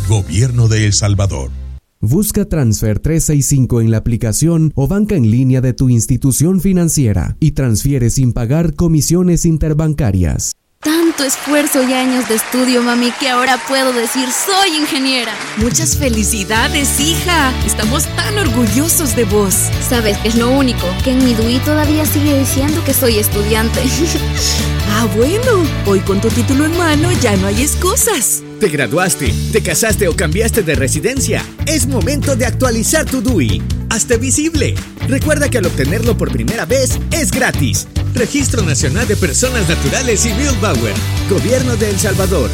Gobierno de El Salvador. Busca Transfer 365 en la aplicación o banca en línea de tu institución financiera y transfiere sin pagar comisiones interbancarias. Tanto esfuerzo y años de estudio, mami, que ahora puedo decir soy ingeniera. Muchas felicidades, hija. Estamos tan orgullosos de vos. ¿Sabes qué es lo único? Que en mi DUI todavía sigue diciendo que soy estudiante. Ah, bueno. Hoy con tu título en mano ya no hay excusas. Te graduaste, te casaste o cambiaste de residencia. Es momento de actualizar tu DUI. Hazte visible. Recuerda que al obtenerlo por primera vez es gratis. Registro Nacional de Personas Naturales y Bill Bauer. Gobierno de El Salvador.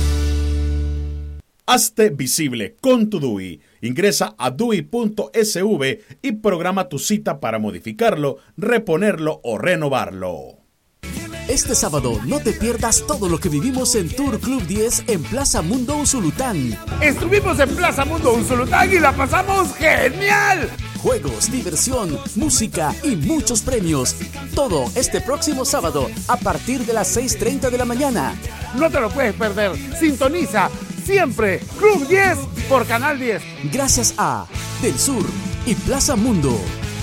Hazte visible con tu DUI. Ingresa a dui.sv y programa tu cita para modificarlo, reponerlo o renovarlo. Este sábado no te pierdas todo lo que vivimos en Tour Club 10 en Plaza Mundo Usulután. Estuvimos en Plaza Mundo Usulután y la pasamos genial. Juegos, diversión, música y muchos premios. Todo este próximo sábado a partir de las 6:30 de la mañana. No te lo puedes perder. Sintoniza siempre Club 10 por Canal 10. Gracias a Del Sur y Plaza Mundo.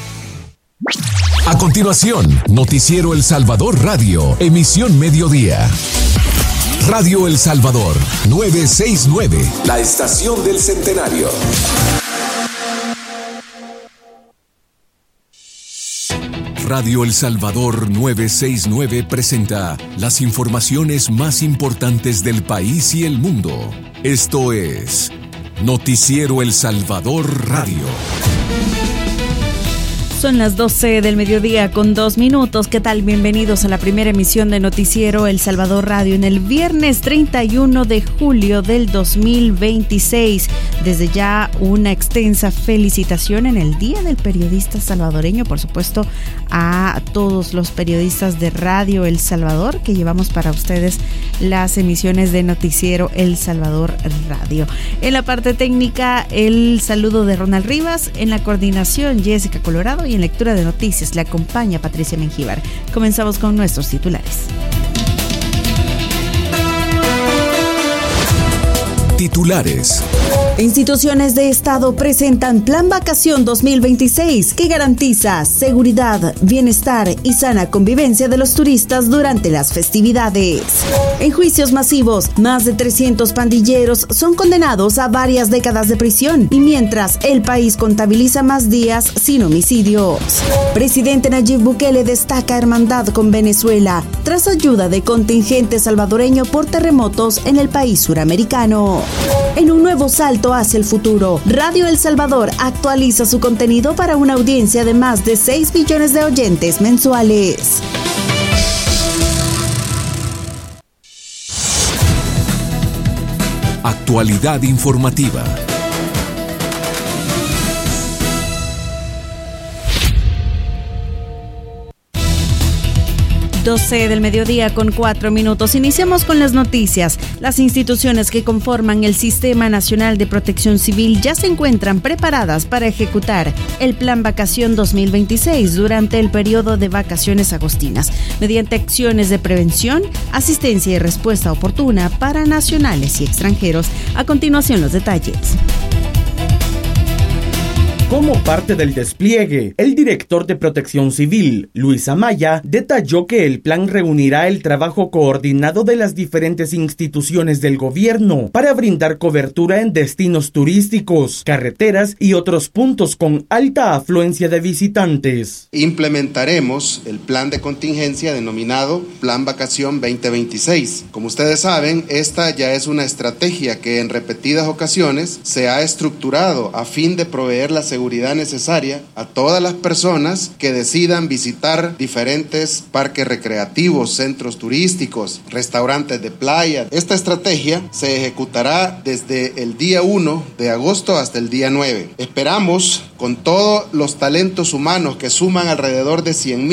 A continuación, Noticiero El Salvador Radio, emisión mediodía. Radio El Salvador, 969, la estación del centenario. Radio El Salvador 969 presenta las informaciones más importantes del país y el mundo. Esto es Noticiero El Salvador Radio. Son las 12 del mediodía con 2 minutos. ¿Qué tal? Bienvenidos a la primera emisión de Noticiero El Salvador Radio en el viernes 31 de julio del 2026. Desde ya una extensa felicitación en el Día del Periodista Salvadoreño, por supuesto, a todos los periodistas de Radio El Salvador que llevamos para ustedes las emisiones de Noticiero El Salvador Radio. En la parte técnica, el saludo de Ronald Rivas, en la coordinación Jessica Colorado y en lectura de noticias le acompaña Patricia Mengíbar. Comenzamos con nuestros titulares. Titulares. Instituciones de Estado presentan Plan Vacación 2026 que garantiza seguridad, bienestar y sana convivencia de los turistas durante las festividades. En juicios masivos, más de 300 pandilleros son condenados a varias décadas de prisión y mientras el país contabiliza más días sin homicidios. Presidente Nayib Bukele destaca hermandad con Venezuela tras ayuda de contingente salvadoreño por terremotos en el país suramericano. En un nuevo salto hacia el futuro, Radio El Salvador actualiza su contenido para una audiencia de más de 6 millones de oyentes mensuales. Actualidad informativa. 12 del mediodía con 4 minutos. Iniciamos con las noticias. Las instituciones que conforman el Sistema Nacional de Protección Civil ya se encuentran preparadas para ejecutar el Plan Vacación 2026 durante el periodo de vacaciones agostinas, mediante acciones de prevención, asistencia y respuesta oportuna para nacionales y extranjeros. A continuación, los detalles. Como parte del despliegue, el director de Protección Civil, Luis Amaya, detalló que el plan reunirá el trabajo coordinado de las diferentes instituciones del gobierno para brindar cobertura en destinos turísticos, carreteras y otros puntos con alta afluencia de visitantes. Implementaremos el plan de contingencia denominado Plan Vacación 2026. Como ustedes saben, esta ya es una estrategia que en repetidas ocasiones se ha estructurado a fin de proveer la seguridad necesaria a todas las personas que decidan visitar diferentes parques recreativos, centros turísticos, restaurantes de playa. Esta estrategia se ejecutará desde el día 1 de agosto hasta el día 9. Esperamos, con todos los talentos humanos que suman alrededor de 100,000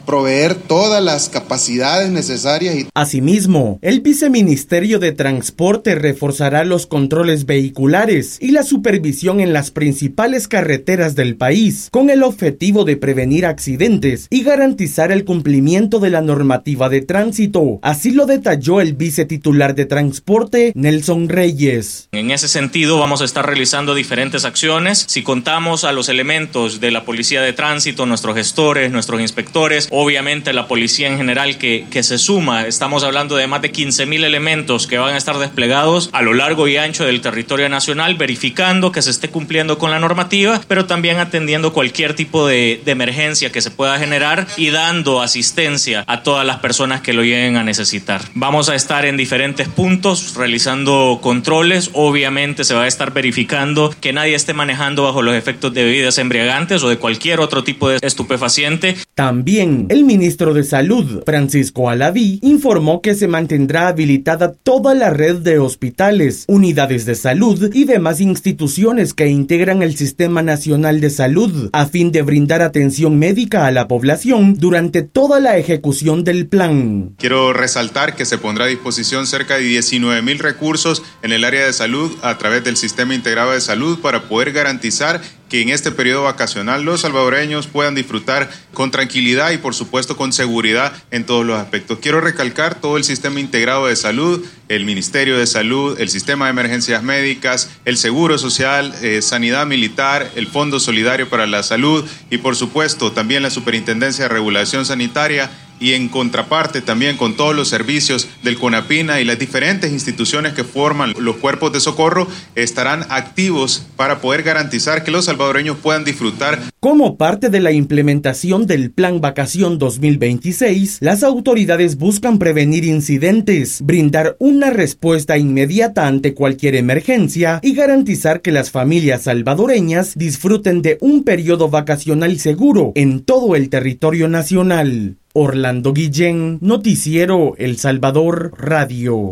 proveer todas las capacidades necesarias. Asimismo, el Viceministerio de Transporte reforzará los controles vehiculares y la supervisión en las principales carreteras del país, con el objetivo de prevenir accidentes y garantizar el cumplimiento de la normativa de tránsito. Así lo detalló el vicetitular de Transporte, Nelson Reyes. En ese sentido, vamos a estar realizando diferentes acciones. Si contamos a los elementos de la Policía de Tránsito, nuestros gestores, nuestros inspectores, obviamente la policía en general que se suma, estamos hablando de más de 15,000 elementos que van a estar desplegados a lo largo y ancho del territorio nacional, verificando que se esté cumpliendo con la normativa, pero también atendiendo cualquier tipo de emergencia que se pueda generar y dando asistencia a todas las personas que lo lleguen a necesitar. Vamos a estar en diferentes puntos realizando controles. Obviamente se va a estar verificando que nadie esté manejando bajo los efectos de bebidas embriagantes o de cualquier otro tipo de estupefaciente. También el ministro de Salud, Francisco Alaví, informó que se mantendrá habilitada toda la red de hospitales, unidades de salud y demás instituciones que integran el Sistema Nacional de Salud a fin de brindar atención médica a la población durante toda la ejecución del plan. Quiero resaltar que se pondrá a disposición cerca de 19,000 recursos en el área de salud a través del Sistema Integrado de Salud para poder garantizar que en este periodo vacacional los salvadoreños puedan disfrutar con tranquilidad y por supuesto con seguridad en todos los aspectos. Quiero recalcar todo el Sistema Integrado de Salud, el Ministerio de Salud, el Sistema de Emergencias Médicas, el Seguro Social, Sanidad Militar, el Fondo Solidario para la Salud y por supuesto también la Superintendencia de Regulación Sanitaria, y en contraparte también con todos los servicios del CONAPINA y las diferentes instituciones que forman los cuerpos de socorro estarán activos para poder garantizar que los salvadoreños puedan disfrutar. Como parte de la implementación del Plan Vacación 2026, las autoridades buscan prevenir incidentes, brindar una respuesta inmediata ante cualquier emergencia y garantizar que las familias salvadoreñas disfruten de un periodo vacacional seguro en todo el territorio nacional. Orlando Guillén, Noticiero El Salvador Radio.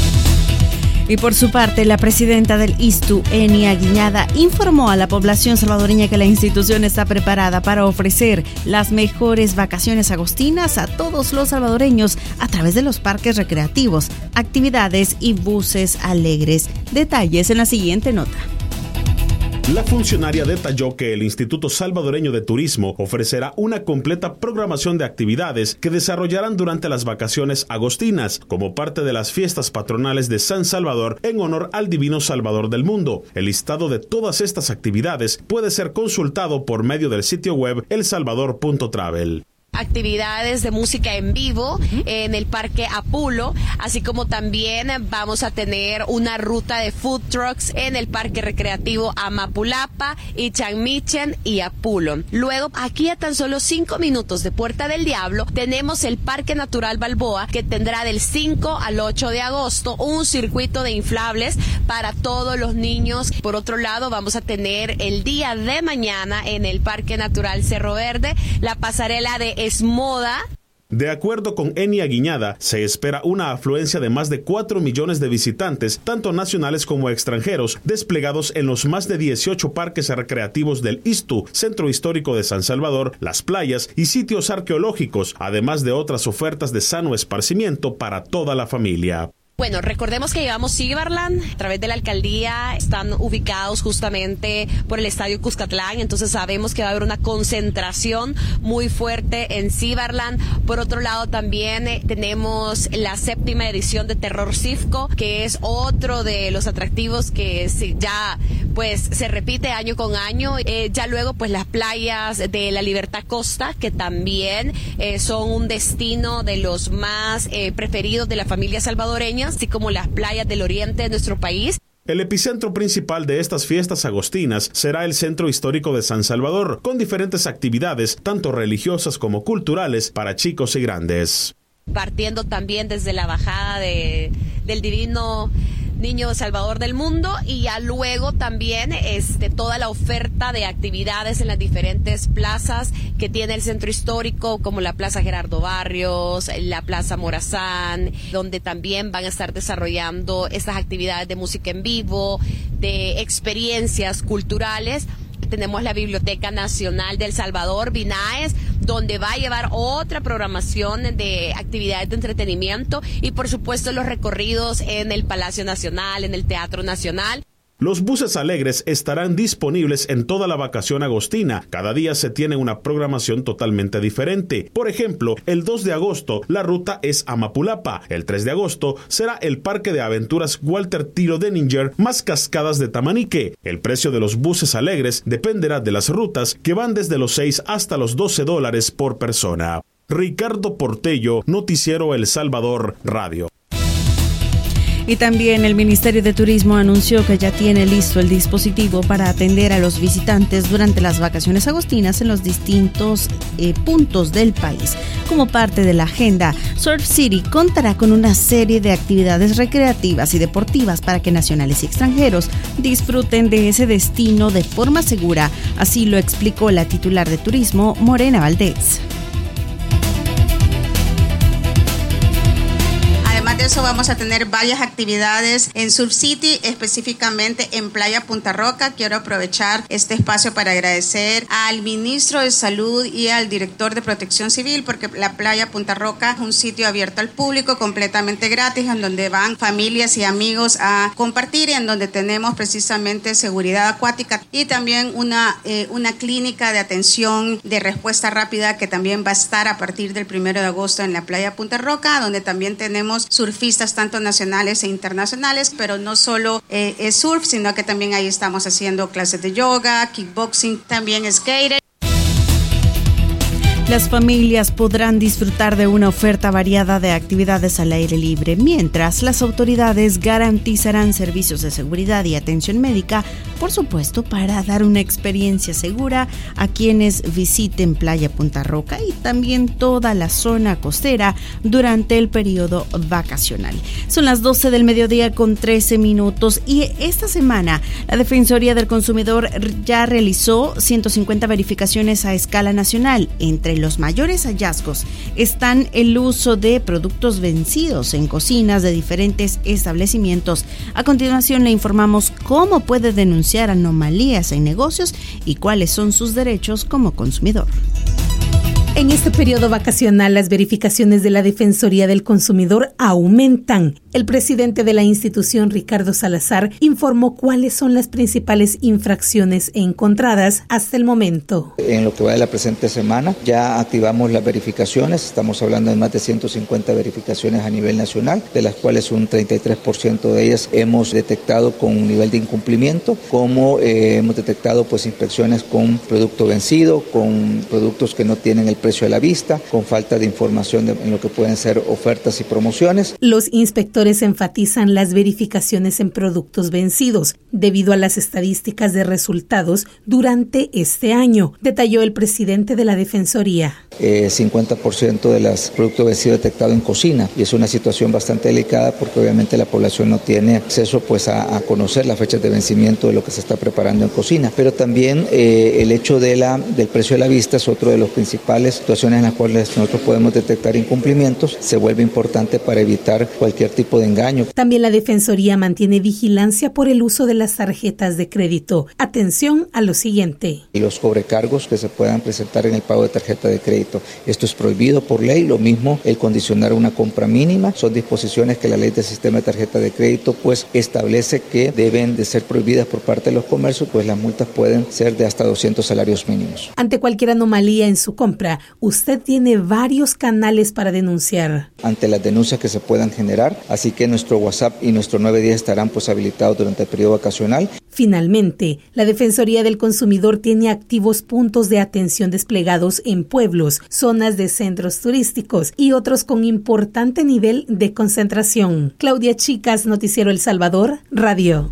Y por su parte, la presidenta del ISTU, Enia Guiñada, informó a la población salvadoreña que la institución está preparada para ofrecer las mejores vacaciones agostinas a todos los salvadoreños a través de los parques recreativos, actividades y buses alegres. Detalles en la siguiente nota. La funcionaria detalló que el Instituto Salvadoreño de Turismo ofrecerá una completa programación de actividades que desarrollarán durante las vacaciones agostinas, como parte de las fiestas patronales de San Salvador en honor al Divino Salvador del Mundo. El listado de todas estas actividades puede ser consultado por medio del sitio web elsalvador.travel. Actividades de música en vivo en el Parque Apulo, así como también vamos a tener una ruta de food trucks en el Parque Recreativo Amapulapa, Ichanmichen y Apulo. Luego, aquí a tan solo 5 minutos de Puerta del Diablo, tenemos el Parque Natural Balboa, que tendrá del 5 al 8 de agosto un circuito de inflables para todos los niños. Por otro lado, vamos a tener el día de mañana en el Parque Natural Cerro Verde la pasarela de Esmoda. De acuerdo con Enia Guiñada, se espera una afluencia de más de 4 millones de visitantes, tanto nacionales como extranjeros, desplegados en los más de 18 parques recreativos del ISTU, Centro Histórico de San Salvador, las playas y sitios arqueológicos, además de otras ofertas de sano esparcimiento para toda la familia. Bueno, recordemos que llevamos Cibarland a través de la alcaldía, están ubicados justamente por el Estadio Cuscatlán, entonces sabemos que va a haber una concentración muy fuerte en Cibarland. Por otro lado también tenemos la 7ª edición de Terror Cifco, que es otro de los atractivos que ya pues se repite año con año. Ya luego pues las playas de la Libertad Costa, que también son un destino de los más preferidos de la familia salvadoreña, así como las playas del oriente de nuestro país. El epicentro principal de estas fiestas agostinas será el Centro Histórico de San Salvador, con diferentes actividades, tanto religiosas como culturales, para chicos y grandes. Partiendo también desde la bajada del Divino Niño Salvador del Mundo, y ya luego también toda la oferta de actividades en las diferentes plazas que tiene el centro histórico, como la Plaza Gerardo Barrios, la Plaza Morazán, donde también van a estar desarrollando estas actividades de música en vivo, de experiencias culturales. Tenemos la Biblioteca Nacional de El Salvador, BINAES, donde va a llevar otra programación de actividades de entretenimiento y por supuesto los recorridos en el Palacio Nacional, en el Teatro Nacional. Los buses alegres estarán disponibles en toda la vacación agostina. Cada día se tiene una programación totalmente diferente. Por ejemplo, el 2 de agosto la ruta es a Mapulapa. El 3 de agosto será el Parque de Aventuras Walter Tiro Denninger más Cascadas de Tamanique. El precio de los buses alegres dependerá de las rutas que van desde los 6 hasta los $12 por persona. Ricardo Portello, Noticiero El Salvador Radio. Y también el Ministerio de Turismo anunció que ya tiene listo el dispositivo para atender a los visitantes durante las vacaciones agostinas en los distintos puntos del país. Como parte de la agenda, Surf City contará con una serie de actividades recreativas y deportivas para que nacionales y extranjeros disfruten de ese destino de forma segura. Así lo explicó la titular de Turismo, Morena Valdés. De eso vamos a tener varias actividades en Surf City, específicamente en Playa Punta Roca. Quiero aprovechar este espacio para agradecer al ministro de Salud y al director de Protección Civil, porque la Playa Punta Roca es un sitio abierto al público, completamente gratis, en donde van familias y amigos a compartir y en donde tenemos precisamente seguridad acuática y también una clínica de atención de respuesta rápida que también va a estar a partir del 1 de agosto en la Playa Punta Roca, donde también tenemos surfistas tanto nacionales e internacionales, pero no solo es surf, sino que también ahí estamos haciendo clases de yoga, kickboxing, también skater. Las familias podrán disfrutar de una oferta variada de actividades al aire libre, mientras las autoridades garantizarán servicios de seguridad y atención médica, por supuesto, para dar una experiencia segura a quienes visiten Playa Punta Roca y también toda la zona costera durante el periodo vacacional. Son las 12 del mediodía con 13 minutos y esta semana la Defensoría del Consumidor ya realizó 150 verificaciones a escala nacional. Entre los mayores hallazgos están el uso de productos vencidos en cocinas de diferentes establecimientos. A continuación le informamos cómo puede denunciar anomalías en negocios y cuáles son sus derechos como consumidor. En este periodo vacacional, las verificaciones de la Defensoría del Consumidor aumentan. El presidente de la institución, Ricardo Salazar, informó cuáles son las principales infracciones encontradas hasta el momento. En lo que va de la presente semana, ya activamos las verificaciones. Estamos hablando de más de 150 verificaciones a nivel nacional, de las cuales un 33% de ellas hemos detectado con un nivel de incumplimiento, como hemos detectado inspecciones con producto vencido, con productos que no tienen el precio a la vista, con falta de información en lo que pueden ser ofertas y promociones. Los inspectores enfatizan las verificaciones en productos vencidos debido a las estadísticas de resultados durante este año, detalló el presidente de la Defensoría. 50% de los productos vencidos detectados en cocina, y es una situación bastante delicada porque obviamente la población no tiene acceso a conocer las fechas de vencimiento de lo que se está preparando en cocina, pero también el hecho del precio a la vista es otro de los principales situaciones en las cuales nosotros podemos detectar incumplimientos. Se vuelve importante para evitar cualquier tipo de engaño. También la Defensoría mantiene vigilancia por el uso de las tarjetas de crédito. Atención a lo siguiente. Y los sobrecargos que se puedan presentar en el pago de tarjeta de crédito. Esto es prohibido por ley. Lo mismo el condicionar una compra mínima. Son disposiciones que la ley del sistema de tarjeta de crédito establece que deben de ser prohibidas por parte de los comercios, las multas pueden ser de hasta 200 salarios mínimos. Ante cualquier anomalía en su compra, usted tiene varios canales para denunciar. Ante las denuncias que se puedan generar, así que nuestro WhatsApp y nuestro 910 estarán habilitados durante el periodo vacacional. Finalmente, la Defensoría del Consumidor tiene activos puntos de atención desplegados en pueblos, zonas de centros turísticos y otros con importante nivel de concentración. Claudia Chicas, Noticiero El Salvador, Radio.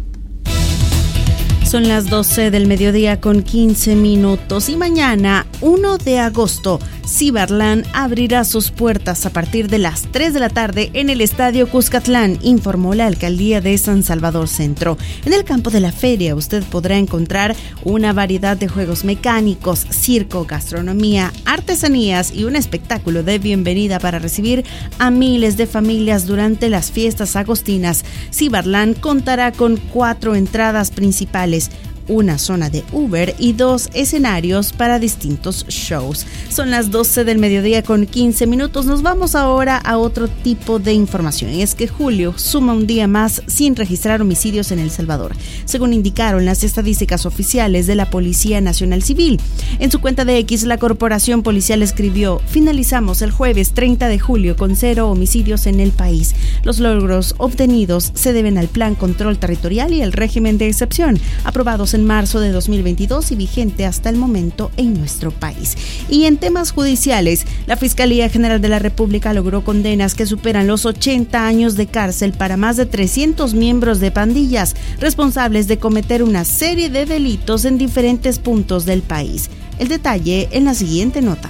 Son las 12 del mediodía con 15 minutos y mañana, 1 de agosto, Ciberland abrirá sus puertas a partir de las 3 de la tarde en el Estadio Cuscatlán, informó la Alcaldía de San Salvador Centro. En el campo de la feria usted podrá encontrar una variedad de juegos mecánicos, circo, gastronomía, artesanías y un espectáculo de bienvenida para recibir a miles de familias durante las fiestas agostinas. Ciberland contará con 4 entradas principales, una zona de Uber y 2 escenarios para distintos shows. Son las 12 del mediodía con 15 minutos. Nos vamos ahora a otro tipo de información. Y es que julio suma un día más sin registrar homicidios en El Salvador, según indicaron las estadísticas oficiales de la Policía Nacional Civil. En su cuenta de X, la corporación policial escribió: finalizamos el jueves 30 de julio con 0 homicidios en el país. Los logros obtenidos se deben al Plan Control Territorial y el régimen de excepción, aprobados en marzo de 2022 y vigente hasta el momento en nuestro país. Y en temas judiciales, la Fiscalía General de la República logró condenas que superan los 80 años de cárcel para más de 300 miembros de pandillas responsables de cometer una serie de delitos en diferentes puntos del país. El detalle en la siguiente nota.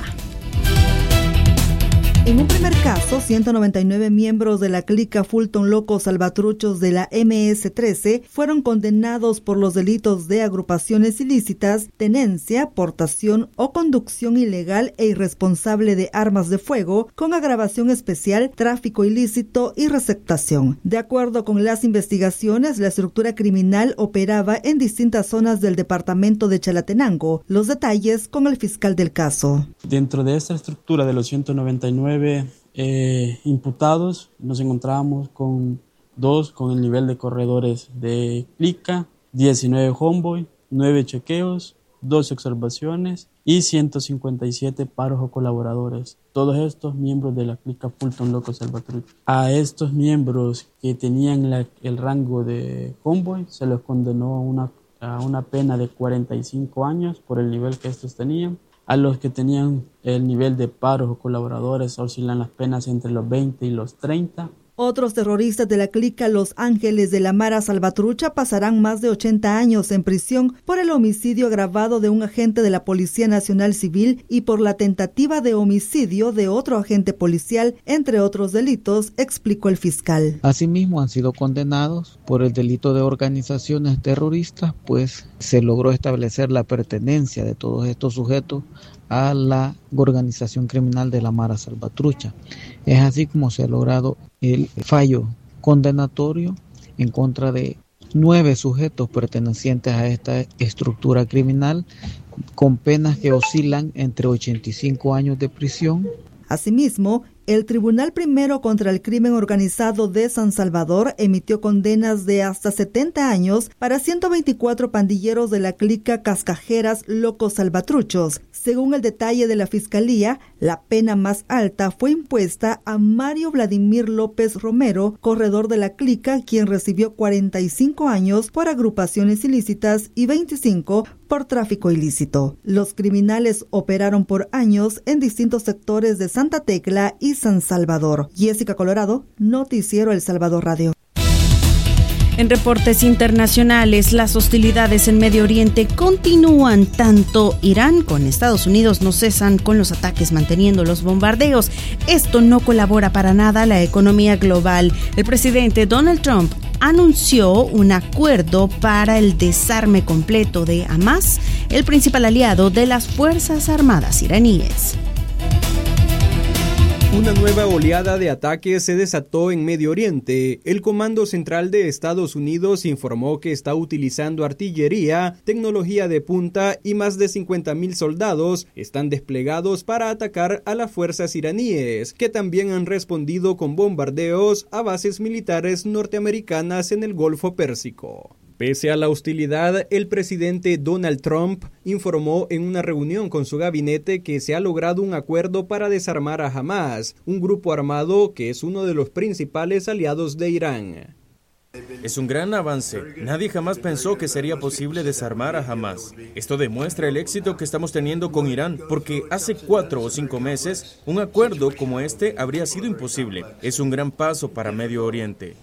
En un primer caso, 199 miembros de la clica Fulton Locos Salvatruchos de la MS-13 fueron condenados por los delitos de agrupaciones ilícitas, tenencia, portación o conducción ilegal e irresponsable de armas de fuego, con agravación especial, tráfico ilícito y receptación. De acuerdo con las investigaciones, la estructura criminal operaba en distintas zonas del departamento de Chalatenango. Los detalles con el fiscal del caso. Dentro de esta estructura de los 199 imputados, nos encontramos con 2 con el nivel de corredores de clica, 19 homeboy, 9 chequeos, 12 observaciones y 157 paros o colaboradores. Todos estos miembros de la clica Fulton Locos Salvatrucho. A estos miembros que tenían el rango de homeboy se les condenó a una pena de 45 años por el nivel que estos tenían. A los que tenían el nivel de paros o colaboradores oscilan las penas entre los 20 y los 30. Otros terroristas de la clica Los Ángeles de la Mara Salvatrucha pasarán más de 80 años en prisión por el homicidio agravado de un agente de la Policía Nacional Civil y por la tentativa de homicidio de otro agente policial, entre otros delitos, explicó el fiscal. Asimismo, han sido condenados por el delito de organizaciones terroristas, pues se logró establecer la pertenencia de todos estos sujetos a la organización criminal de la Mara Salvatrucha. Es así como se ha logrado el fallo condenatorio en contra de 9 sujetos pertenecientes a esta estructura criminal, con penas que oscilan entre 85 años de prisión. Asimismo, el Tribunal Primero contra el Crimen Organizado de San Salvador emitió condenas de hasta 70 años para 124 pandilleros de la clica Cascajeras Locos Salvatruchos. Según el detalle de la Fiscalía, la pena más alta fue impuesta a Mario Vladimir López Romero, corredor de la clica, quien recibió 45 años por agrupaciones ilícitas y 25 por tráfico ilícito. Los criminales operaron por años en distintos sectores de Santa Tecla y San Salvador. Jessica Colorado, Noticiero El Salvador Radio. En reportes internacionales, las hostilidades en Medio Oriente continúan. Tanto Irán como Estados Unidos no cesan con los ataques, manteniendo los bombardeos. Esto no colabora para nada a la economía global. El presidente Donald Trump anunció un acuerdo para el desarme completo de Hamas, el principal aliado de las Fuerzas Armadas iraníes. Una nueva oleada de ataques se desató en Medio Oriente. El Comando Central de Estados Unidos informó que está utilizando artillería, tecnología de punta y más de 50,000 soldados están desplegados para atacar a las fuerzas iraníes, que también han respondido con bombardeos a bases militares norteamericanas en el Golfo Pérsico. Pese a la hostilidad, el presidente Donald Trump informó en una reunión con su gabinete que se ha logrado un acuerdo para desarmar a Hamas, un grupo armado que es uno de los principales aliados de Irán. Es un gran avance. Nadie jamás pensó que sería posible desarmar a Hamas. Esto demuestra el éxito que estamos teniendo con Irán, porque hace 4 o 5 meses un acuerdo como este habría sido imposible. Es un gran paso para Medio Oriente.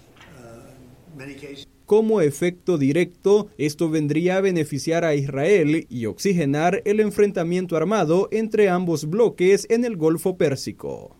Como efecto directo, esto vendría a beneficiar a Israel y oxigenar el enfrentamiento armado entre ambos bloques en el Golfo Pérsico.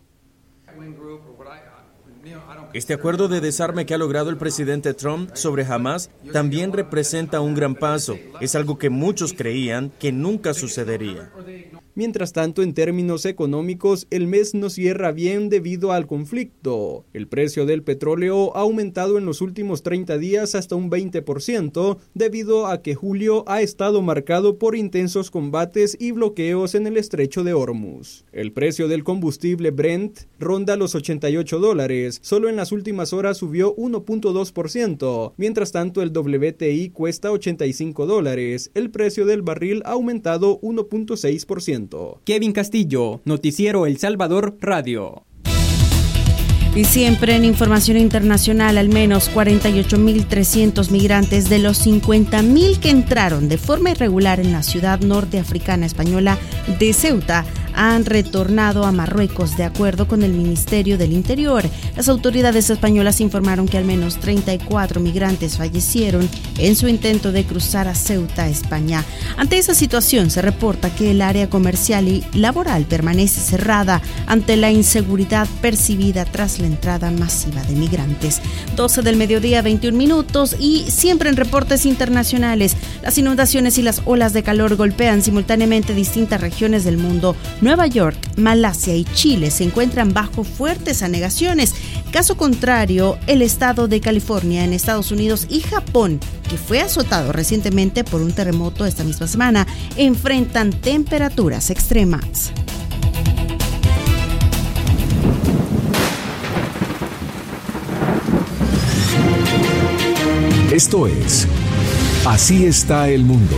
Este acuerdo de desarme que ha logrado el presidente Trump sobre Hamas también representa un gran paso. Es algo que muchos creían que nunca sucedería. Mientras tanto, en términos económicos, el mes no cierra bien debido al conflicto. El precio del petróleo ha aumentado en los últimos 30 días hasta un 20% debido a que julio ha estado marcado por intensos combates y bloqueos en el estrecho de Hormuz. El precio del combustible Brent ronda los $88, solo en las últimas horas subió 1.2%, mientras tanto el WTI cuesta $85, el precio del barril ha aumentado 1.6%. Kevin Castillo, Noticiero El Salvador Radio. Y siempre en información internacional, al menos 48.300 migrantes de los 50.000 que entraron de forma irregular en la ciudad norteafricana española de Ceuta han retornado a Marruecos, de acuerdo con el Ministerio del Interior. Las autoridades españolas informaron que al menos 34 migrantes fallecieron en su intento de cruzar a Ceuta, España. Ante esa situación, se reporta que el área comercial y laboral permanece cerrada ante la inseguridad percibida tras la entrada masiva de migrantes. 12 del mediodía, 21 minutos, y siempre en reportes internacionales, las inundaciones y las olas de calor golpean simultáneamente distintas regiones del mundo. Nueva York, Malasia y Chile se encuentran bajo fuertes anegaciones. Caso contrario, el estado de California en Estados Unidos y Japón, que fue azotado recientemente por un terremoto esta misma semana, enfrentan temperaturas extremas. Esto es Así está el mundo.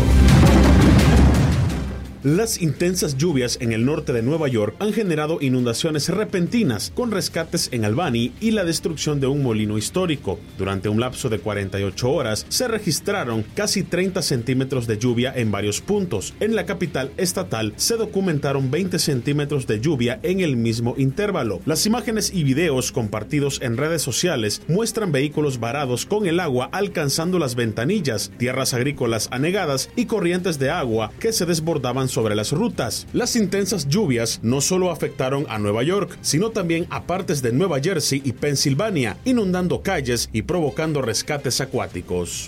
Las intensas lluvias en el norte de Nueva York han generado inundaciones repentinas, con rescates en Albany y la destrucción de un molino histórico. Durante un lapso de 48 horas, se registraron casi 30 centímetros de lluvia en varios puntos. En la capital estatal se documentaron 20 centímetros de lluvia en el mismo intervalo. Las imágenes y videos compartidos en redes sociales muestran vehículos varados con el agua alcanzando las ventanillas, tierras agrícolas anegadas y corrientes de agua que se desbordaban sobre las rutas. Las intensas lluvias no solo afectaron a Nueva York, sino también a partes de Nueva Jersey y Pensilvania, inundando calles y provocando rescates acuáticos.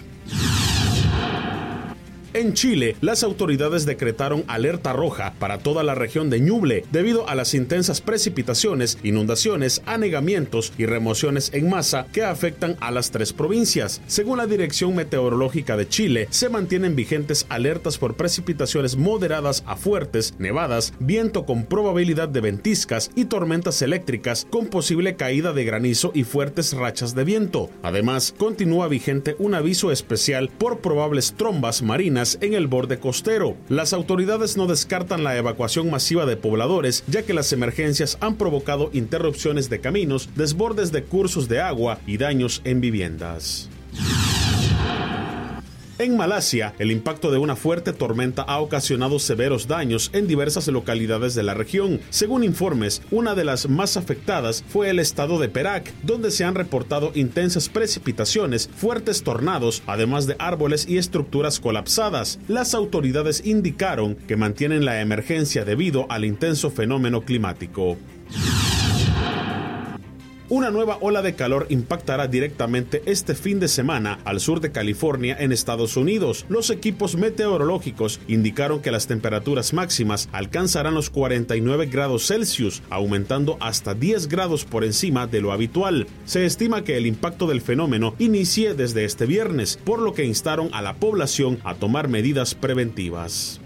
En Chile, las autoridades decretaron alerta roja para toda la región de Ñuble debido a las intensas precipitaciones, inundaciones, anegamientos y remociones en masa que afectan a las 3 provincias. Según la Dirección Meteorológica de Chile, se mantienen vigentes alertas por precipitaciones moderadas a fuertes, nevadas, viento con probabilidad de ventiscas y tormentas eléctricas con posible caída de granizo y fuertes rachas de viento. Además, continúa vigente un aviso especial por probables trombas marinas en el borde costero. Las autoridades no descartan la evacuación masiva de pobladores, ya que las emergencias han provocado interrupciones de caminos, desbordes de cursos de agua y daños en viviendas. En Malasia, el impacto de una fuerte tormenta ha ocasionado severos daños en diversas localidades de la región. Según informes, una de las más afectadas fue el estado de Perak, donde se han reportado intensas precipitaciones, fuertes tornados, además de árboles y estructuras colapsadas. Las autoridades indicaron que mantienen la emergencia debido al intenso fenómeno climático. Una nueva ola de calor impactará directamente este fin de semana al sur de California en Estados Unidos. Los equipos meteorológicos indicaron que las temperaturas máximas alcanzarán los 49 grados Celsius, aumentando hasta 10 grados por encima de lo habitual. Se estima que el impacto del fenómeno inicie desde este viernes, por lo que instaron a la población a tomar medidas preventivas.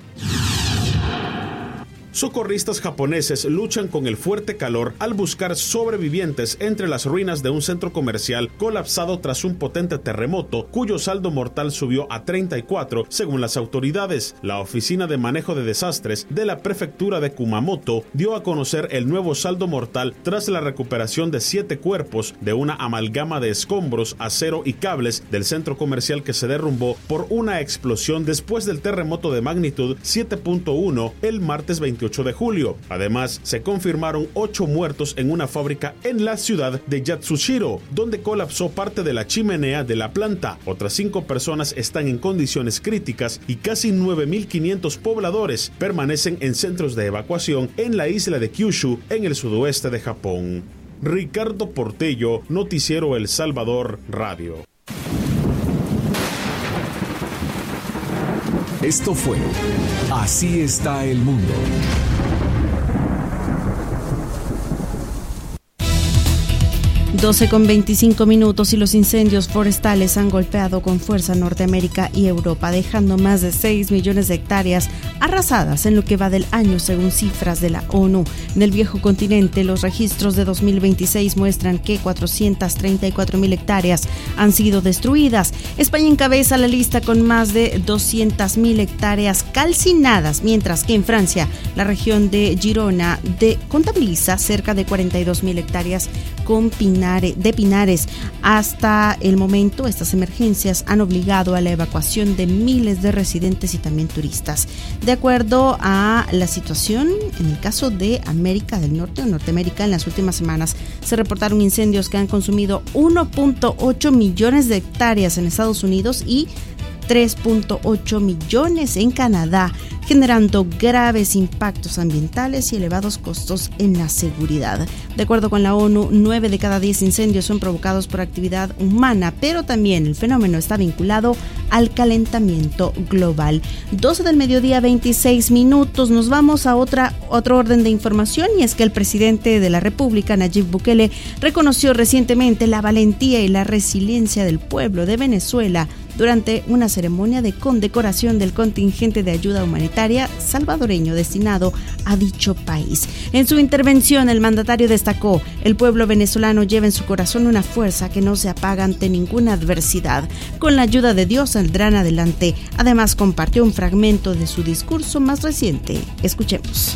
Socorristas japoneses luchan con el fuerte calor al buscar sobrevivientes entre las ruinas de un centro comercial colapsado tras un potente terremoto, cuyo saldo mortal subió a 34, según las autoridades. La Oficina de Manejo de Desastres de la prefectura de Kumamoto dio a conocer el nuevo saldo mortal tras la recuperación de 7 cuerpos de una amalgama de escombros, acero y cables del centro comercial que se derrumbó por una explosión después del terremoto de magnitud 7.1 el martes 28 de julio. Además, se confirmaron 8 muertos en una fábrica en la ciudad de Yatsushiro, donde colapsó parte de la chimenea de la planta. Otras 5 personas están en condiciones críticas y casi 9.500 pobladores permanecen en centros de evacuación en la isla de Kyushu, en el sudoeste de Japón. Ricardo Portello, Noticiero El Salvador Radio. Esto fue Así está el mundo. Con 25 minutos y los incendios forestales han golpeado con fuerza Norteamérica y Europa, dejando más de 6 millones de hectáreas arrasadas en lo que va del año, según cifras de la ONU. En el viejo continente, los registros de 2026 muestran que 434.000 hectáreas han sido destruidas. España encabeza la lista con más de 200.000 hectáreas calcinadas, mientras que en Francia, la región de Girona contabiliza cerca de 42.000 hectáreas con pinares. Hasta el momento, estas emergencias han obligado a la evacuación de miles de residentes y también turistas. De acuerdo a la situación, en el caso de América del Norte o Norteamérica, en las últimas semanas se reportaron incendios que han consumido 1.8 millones de hectáreas en Estados Unidos y 3.8 millones en Canadá, generando graves impactos ambientales y elevados costos en la seguridad. De acuerdo con la ONU, 9 de cada 10 incendios son provocados por actividad humana, pero también el fenómeno está vinculado al calentamiento global. 12 del mediodía, 26 minutos. Nos vamos a otro orden de información, y es que el presidente de la República, Nayib Bukele, reconoció recientemente la valentía y la resiliencia del pueblo de Venezuela durante una ceremonia de condecoración del contingente de ayuda humanitaria salvadoreño destinado a dicho país. En su intervención, el mandatario destacó: el pueblo venezolano lleva en su corazón una fuerza que no se apaga ante ninguna adversidad. Con la ayuda de Dios saldrán adelante. Además, compartió un fragmento de su discurso más reciente. Escuchemos.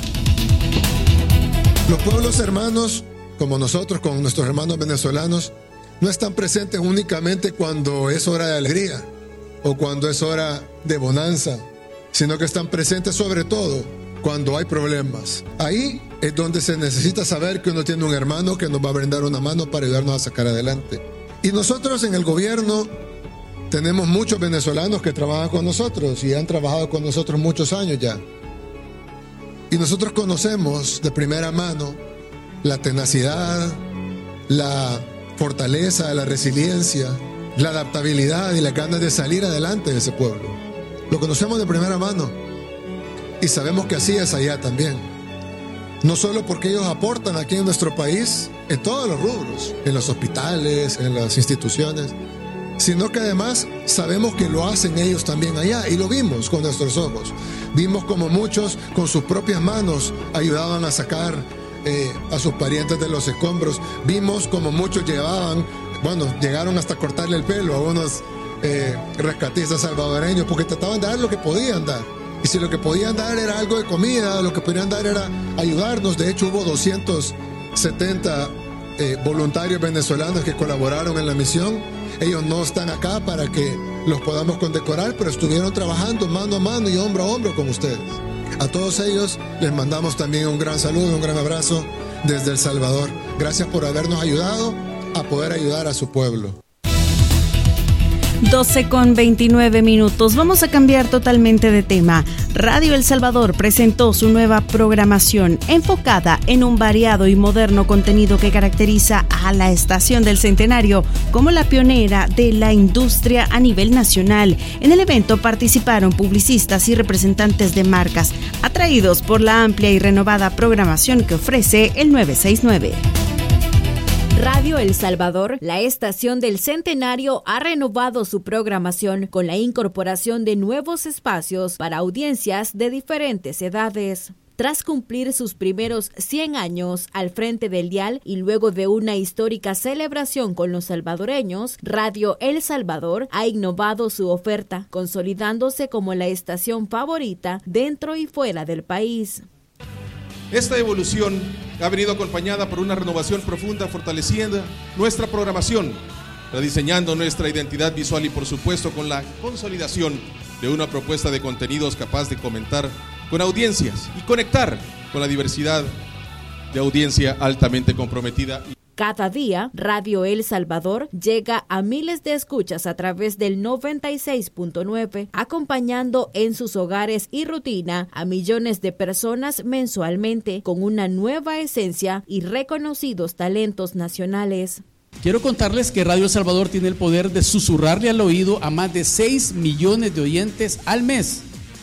Los pueblos hermanos, como nosotros, con nuestros hermanos venezolanos, no están presentes únicamente cuando es hora de alegría o cuando es hora de bonanza, sino que están presentes sobre todo cuando hay problemas. Ahí es donde se necesita saber que uno tiene un hermano que nos va a brindar una mano para ayudarnos a sacar adelante. Y nosotros en el gobierno tenemos muchos venezolanos que trabajan con nosotros y han trabajado con nosotros muchos años ya. Y nosotros conocemos de primera mano la tenacidad, la fortaleza, la resiliencia, la adaptabilidad y las ganas de salir adelante de ese pueblo. Lo conocemos de primera mano y sabemos que así es allá también. No solo porque ellos aportan aquí en nuestro país, en todos los rubros, en los hospitales, en las instituciones, sino que además sabemos que lo hacen ellos también allá, y lo vimos con nuestros ojos. Vimos como muchos con sus propias manos ayudaban a sacar a sus parientes de los escombros. Vimos como muchos llegaron hasta cortarle el pelo a unos rescatistas salvadoreños, porque trataban de dar lo que podían dar. Y si lo que podían dar era algo de comida, lo que podían dar era ayudarnos. De hecho, hubo 270 voluntarios venezolanos que colaboraron en la misión. Ellos no están acá para que los podamos condecorar, pero estuvieron trabajando mano a mano y hombro a hombro con ustedes. A todos ellos les mandamos también un gran saludo, un gran abrazo desde El Salvador. Gracias por habernos ayudado a poder ayudar a su pueblo. 12:29 minutos. Vamos a cambiar totalmente de tema. Radio El Salvador presentó su nueva programación enfocada en un variado y moderno contenido que caracteriza a la Estación del Centenario como la pionera de la industria a nivel nacional. En el evento participaron publicistas y representantes de marcas, atraídos por la amplia y renovada programación que ofrece el 969. Radio El Salvador, la Estación del Centenario, ha renovado su programación con la incorporación de nuevos espacios para audiencias de diferentes edades. Tras cumplir sus primeros 100 años al frente del dial y luego de una histórica celebración con los salvadoreños, Radio El Salvador ha innovado su oferta, consolidándose como la estación favorita dentro y fuera del país. Esta evolución ha venido acompañada por una renovación profunda, fortaleciendo nuestra programación, rediseñando nuestra identidad visual y, por supuesto, con la consolidación de una propuesta de contenidos capaz de comentar con audiencias y conectar con la diversidad de audiencia altamente comprometida. Cada día, Radio El Salvador llega a miles de escuchas a través del 96.9, acompañando en sus hogares y rutina a millones de personas mensualmente con una nueva esencia y reconocidos talentos nacionales. Quiero contarles que Radio El Salvador tiene el poder de susurrarle al oído a más de 6 millones de oyentes al mes.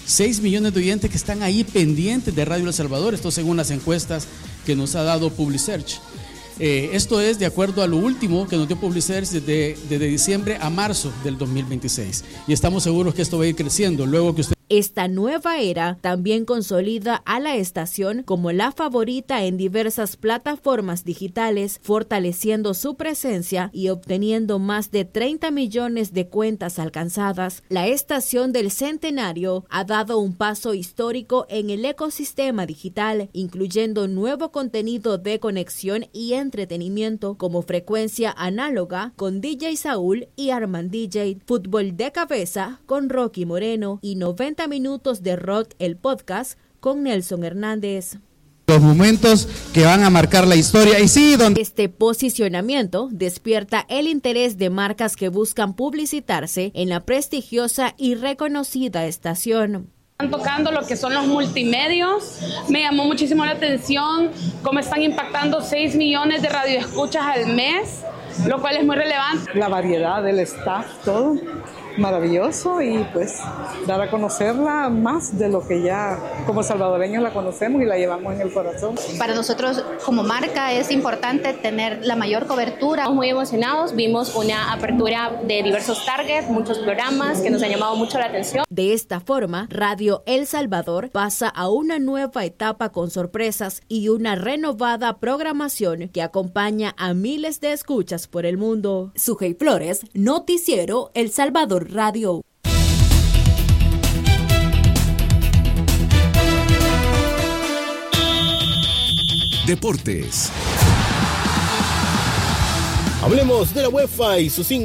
6 millones de oyentes que están ahí pendientes de Radio El Salvador, esto según las encuestas que nos ha dado Publisearch. Esto es de acuerdo a lo último que nos dio Publisearch desde diciembre a marzo del 2026. Y estamos seguros que esto va a ir creciendo. Luego que usted... Esta nueva era también consolida a la estación como la favorita en diversas plataformas digitales, fortaleciendo su presencia y obteniendo más de 30 millones de cuentas alcanzadas. La estación del Centenario ha dado un paso histórico en el ecosistema digital, incluyendo nuevo contenido de conexión y entretenimiento como frecuencia análoga con DJ Saúl y Armand DJ, fútbol de cabeza con Rocky Moreno y 90 minutos de rock, el podcast con Nelson Hernández. Los momentos que van a marcar la historia y sí, donde este posicionamiento despierta el interés de marcas que buscan publicitarse en la prestigiosa y reconocida estación. Están tocando lo que son los multimedios. Me llamó muchísimo la atención cómo están impactando 6 millones de radioescuchas al mes, lo cual es muy relevante. La variedad del staff, todo maravilloso, y pues dar a conocerla más de lo que ya como salvadoreños la conocemos y la llevamos en el corazón. Para nosotros como marca es importante tener la mayor cobertura. Estamos muy emocionados, vimos una apertura de diversos targets, muchos programas que nos han llamado mucho la atención. De esta forma, Radio El Salvador pasa a una nueva etapa con sorpresas y una renovada programación que acompaña a miles de escuchas por el mundo. Sujei Flores, Noticiero El Salvador Radio. Deportes. Hablemos de la UEFA y sus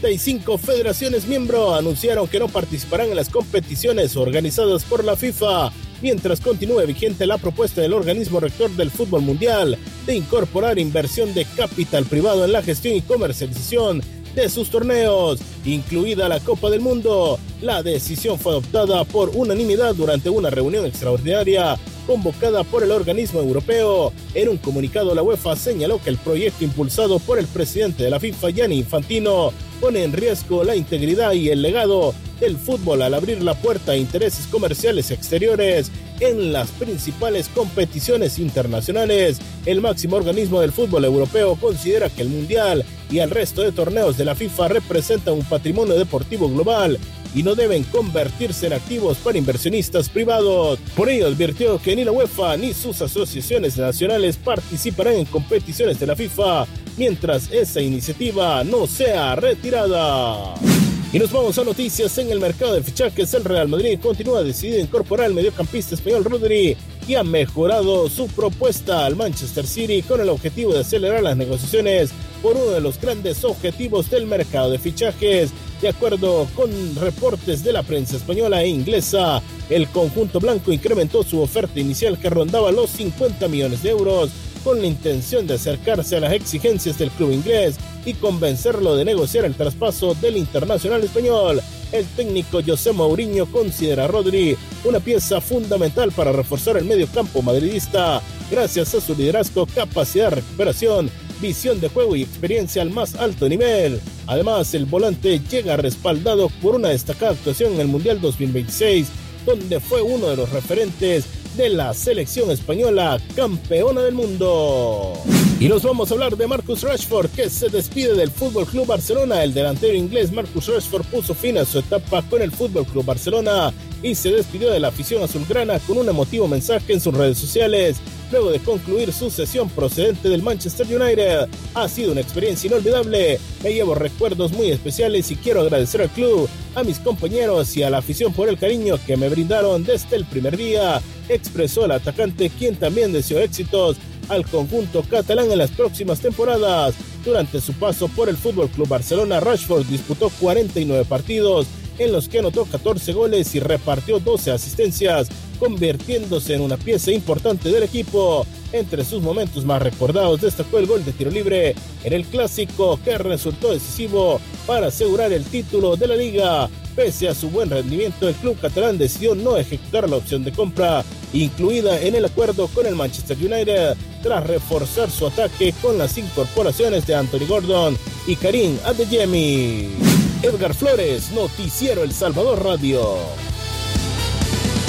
55 federaciones miembro anunciaron que no participarán en las competiciones organizadas por la FIFA, mientras continúe vigente la propuesta del organismo rector del fútbol mundial de incorporar inversión de capital privado en la gestión y comercialización de sus torneos, incluida la Copa del Mundo. La decisión fue adoptada por unanimidad durante una reunión extraordinaria convocada por el organismo europeo. En un comunicado, la UEFA señaló que el proyecto impulsado por el presidente de la FIFA, Gianni Infantino, pone en riesgo la integridad y el legado del fútbol al abrir la puerta a intereses comerciales exteriores en las principales competiciones internacionales. El máximo organismo del fútbol europeo considera que el Mundial y el resto de torneos de la FIFA representan un patrimonio deportivo global y no deben convertirse en activos para inversionistas privados. Por ello advirtió que ni la UEFA ni sus asociaciones nacionales participarán en competiciones de la FIFA mientras esa iniciativa no sea retirada. Y nos vamos a noticias en el mercado de fichajes. El Real Madrid continúa decidido a incorporar al mediocampista español Rodri y ha mejorado su propuesta al Manchester City con el objetivo de acelerar las negociaciones por uno de los grandes objetivos del mercado de fichajes. De acuerdo con reportes de la prensa española e inglesa, el conjunto blanco incrementó su oferta inicial que rondaba los 50 millones de euros con la intención de acercarse a las exigencias del club inglés y convencerlo de negociar el traspaso del internacional español. El técnico José Mourinho considera a Rodri una pieza fundamental para reforzar el mediocampo madridista, gracias a su liderazgo, capacidad de recuperación, visión de juego y experiencia al más alto nivel. Además, el volante llega respaldado por una destacada actuación en el Mundial 2026, donde fue uno de los referentes de la selección española, campeona del mundo. Y nos vamos a hablar de Marcus Rashford, que se despide del FC Barcelona. El delantero inglés Marcus Rashford puso fin a su etapa con el FC Barcelona y se despidió de la afición azulgrana con un emotivo mensaje en sus redes sociales luego de concluir su sesión procedente del Manchester United. Ha sido una experiencia inolvidable, me llevo recuerdos muy especiales y quiero agradecer al club, a mis compañeros y a la afición por el cariño que me brindaron desde el primer día, expresó el atacante, quien también deseó éxitos al conjunto catalán en las próximas temporadas. Durante su paso por el FC Barcelona, Rashford disputó 49 partidos en los que anotó 14 goles y repartió 12 asistencias, convirtiéndose en una pieza importante del equipo. Entre sus momentos más recordados destacó el gol de tiro libre en el clásico que resultó decisivo para asegurar el título de la liga. Pese a su buen rendimiento, el club catalán decidió no ejecutar la opción de compra incluida en el acuerdo con el Manchester United, tras reforzar su ataque con las incorporaciones de Anthony Gordon y Karim Adeyemi. Edgar Flores, Noticiero El Salvador Radio.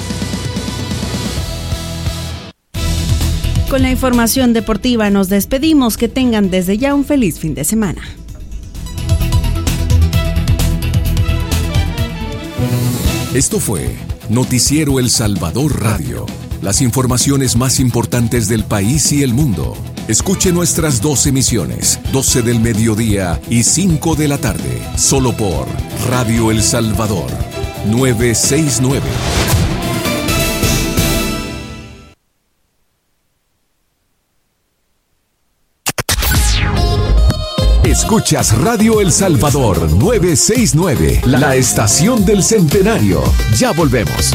Con la información deportiva nos despedimos. Que tengan desde ya un feliz fin de semana. Esto fue Noticiero El Salvador Radio. Las informaciones más importantes del país y el mundo. Escuche nuestras 2 emisiones, 12 del mediodía y 5 de la tarde, solo por Radio El Salvador 969. Escuchas Radio El Salvador 969, la estación del centenario. Ya volvemos.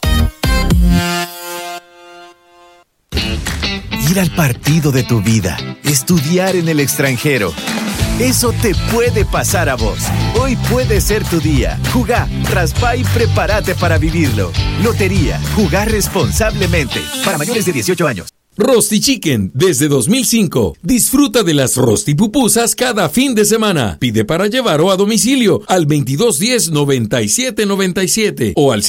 Ir al partido de tu vida, estudiar en el extranjero. Eso te puede pasar a vos. Hoy puede ser tu día. Jugá, raspá y prepárate para vivirlo. Lotería, jugá responsablemente. Para mayores de 18 años. Rosti Chicken, desde 2005. Disfruta de las Rosti Pupusas cada fin de semana. Pide para llevar o a domicilio al 2210-9797 o al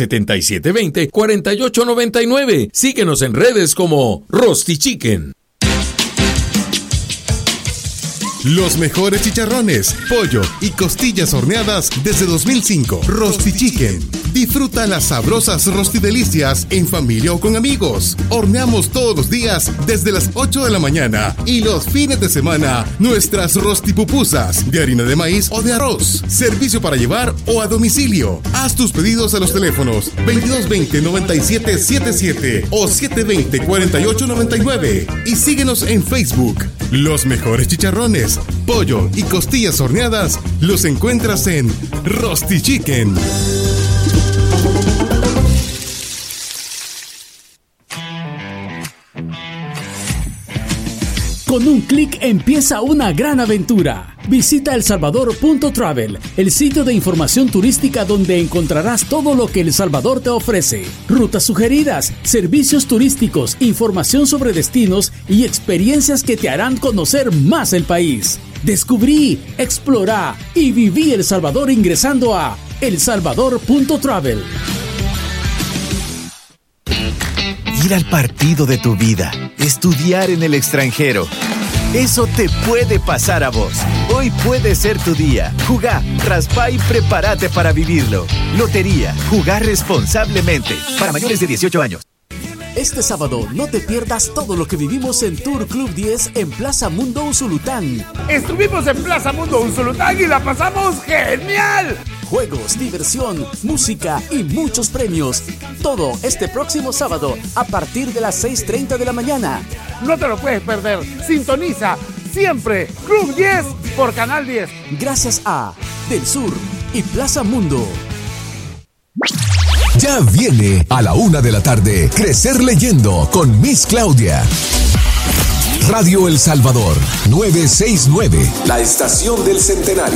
7720-4899. Síguenos en redes como Rosti Chicken. Los mejores chicharrones, pollo y costillas horneadas desde 2005. Rosti Chicken. Disfruta las sabrosas rostidelicias en familia o con amigos. Horneamos todos los días desde las 8 de la mañana y los fines de semana nuestras rostipupusas de harina de maíz o de arroz. Servicio para llevar o a domicilio. Haz tus pedidos a los teléfonos 2220-9777 o 720-4899 y síguenos en Facebook. Los mejores chicharrones, pollo y costillas horneadas los encuentras en Rosti Chicken. Con un clic empieza una gran aventura. Visita elsalvador.travel, el sitio de información turística donde encontrarás todo lo que El Salvador te ofrece. Rutas sugeridas, servicios turísticos, información sobre destinos y experiencias que te harán conocer más el país. Descubrí, explorá y viví El Salvador ingresando a elsalvador.travel. Ir al partido de tu vida, estudiar en el extranjero. Eso te puede pasar a vos. Hoy puede ser tu día. Jugá, raspá y prepárate para vivirlo. Lotería, jugá responsablemente. Para mayores de 18 años. Este sábado no te pierdas todo lo que vivimos en Tour Club 10 en Plaza Mundo Usulután. Estuvimos en Plaza Mundo Usulután y la pasamos genial. Juegos, diversión, música y muchos premios. Todo este próximo sábado a partir de las 6:30 de la mañana. No te lo puedes perder. Sintoniza siempre Club 10 por Canal 10. Gracias a Del Sur y Plaza Mundo. Ya viene a la 1 de la tarde Crecer Leyendo con Miss Claudia. Radio El Salvador 969, la estación del centenario.